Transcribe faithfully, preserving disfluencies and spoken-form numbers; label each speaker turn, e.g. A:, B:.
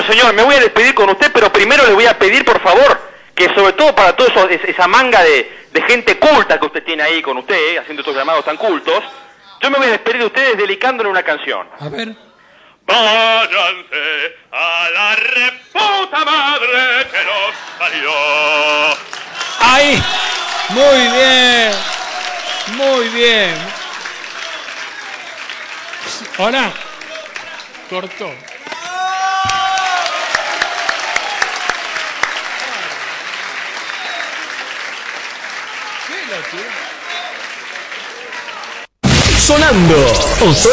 A: señor, me voy a despedir con usted, pero primero le voy a pedir, por favor, que sobre todo para toda esa manga de, de gente culta que usted tiene ahí con usted, eh, haciendo estos llamados tan cultos, yo me voy a despedir de ustedes dedicándole una canción.
B: A ver.
A: Váyanse a la reputa madre que nos parió.
B: ¡Ahí! Muy bien. Muy bien. Hola. Cortó.
C: Sonando.